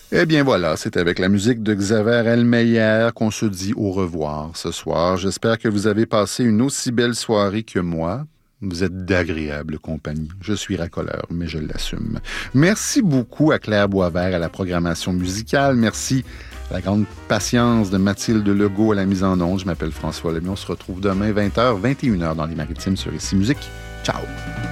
Eh bien voilà, c'est avec la musique de Xaver Elmeyer qu'on se dit au revoir ce soir. J'espère que vous avez passé une aussi belle soirée que moi. Vous êtes d'agréable compagnie. Je suis racoleur, mais je l'assume. Merci beaucoup à Claire Boisvert à la programmation musicale. Merci à la grande patience de Mathilde Legault à la mise en onde. Je m'appelle François Lemay. On se retrouve demain 20h, 21h dans les Maritimes sur Ici Musique. Ciao!